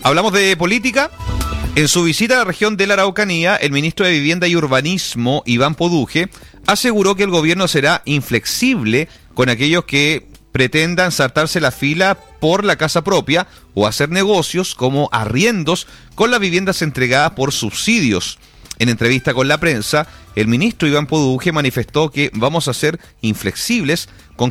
Hablamos de política. En su visita a la región de la Araucanía, el ministro de Vivienda y Urbanismo, Iván Poduje, aseguró que el gobierno será inflexible con aquellos que pretendan saltarse la fila por la casa propia o hacer negocios como arriendos con las viviendas entregadas por subsidios. En entrevista con la prensa, el ministro Iván Poduje manifestó que vamos a ser inflexibles con